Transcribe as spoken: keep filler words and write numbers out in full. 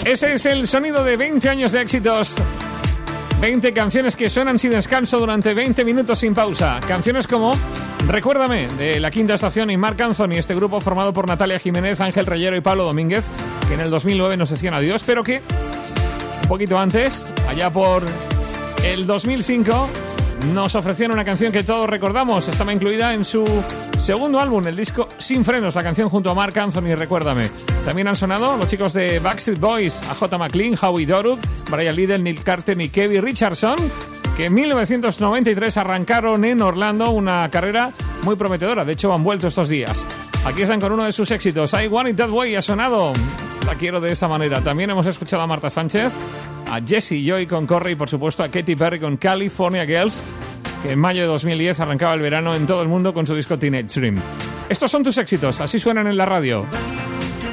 Ese es el sonido de veinte años de éxitos. veinte canciones que suenan sin descanso durante veinte minutos sin pausa. Canciones como Recuérdame, de La Quinta Estación y Marc Anthony, este grupo formado por Natalia Jiménez, Ángel Reyero y Pablo Domínguez, que en el dos mil nueve nos decían adiós, pero que un poquito antes, allá por el dos mil cinco, nos ofrecieron una canción que todos recordamos. Estaba incluida en su segundo álbum, el disco Sin Frenos, la canción junto a Marc Anthony, Recuérdame. También han sonado los chicos de Backstreet Boys, A J McLean, Howie Doruk, Brian Liddell, Neil Carter y Kevin Richardson, que en mil novecientos noventa y tres arrancaron en Orlando una carrera muy prometedora. De hecho, han vuelto estos días. Aquí están con uno de sus éxitos, I Want It That Way, ha sonado La Quiero de esa manera. También hemos escuchado a Marta Sánchez, a Jessie Joy con Corre y por supuesto a Katy Perry con California Girls, que en mayo de dos mil diez arrancaba el verano en todo el mundo con su disco Teenage Dream. Estos son tus éxitos, así suenan en la radio.